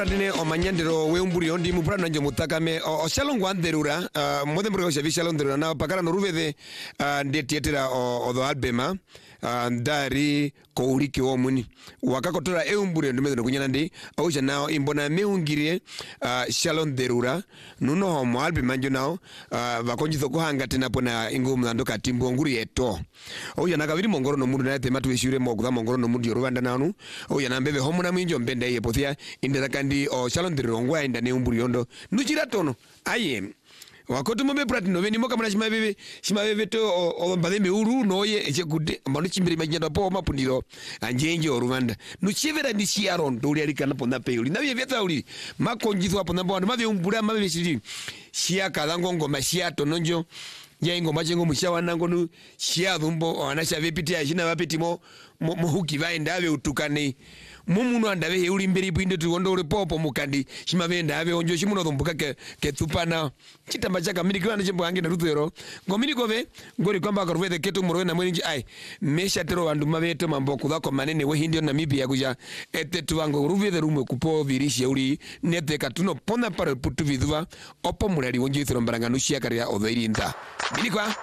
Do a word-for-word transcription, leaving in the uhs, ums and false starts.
Dine o manyandero we umburi ondi mu prana njo mutakame o shalongo anderura mode mburi o shavi shalongo na pakara no ruvede nde tietera o do albema ndari ko uriki o muni wakakotora e umburi ndo medo kunyana ndi o nao imbona meungirie shalon derura nuno ho mo albema njo nao vakonjizo kuhanga tena pona ingum ndo katimbo nguri eto o yana kaviri mongoro no mundu na tema tuishure mo kuza mongoro no mundu yoruvanda nanu o yana mbeve homuna mwinjo mbende ye pothia indera kandi o shalon derongwa aenda ne umburi yondo nuchira tono aye wakoto mobe pratino veni moka mwana shimabebe shimabebe to o mbademe uru noye eche kude mbano chimbiri majenda po mapundiro anjenje o Rwanda nuchivera ndi shiaron doli alikana ponda peuli nawe vyeta uli makonjizo hapo namba wana mave umbura mave shiri shia kalango ngoma shia tononjo ya ingoma chengo mushawa nango nu shia dhumbo anasha vepiti ya shina vapitimo muhuki vaenda ave utukane mumuno andave heuli mbiri pinde tuondo ule popo mukandi shimavenda ave onjo shimuno dhumbuka ke, ke tupana chitamba chaka mini kwa nchembo hangi na ruthero ngomini kove ngori kwamba karuvede ketu mrowe na mwini ai mesha tero wandu maveto mambo kudhako manene we hindi na mibi ya kuja ete tuwango ruvede rumwe kupo virishi ya uli nete katuno pona para putu vidhuwa opo mulari onjo ithiro mbaranga nushia karia odhairi nta mini kwa